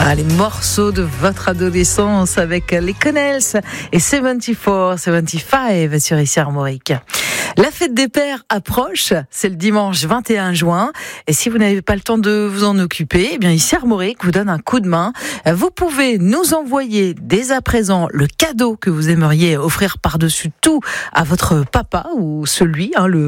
Ah, les morceaux de votre adolescence avec les Connells et 74-75 sur ici Armorique. La fête des pères approche, c'est le dimanche 21 juin. Et si vous n'avez pas le temps de vous en occuper, eh bien ici Armorique vous donne un coup de main. Vous pouvez nous envoyer dès à présent le cadeau que vous aimeriez offrir par-dessus tout à votre papa ou celui, le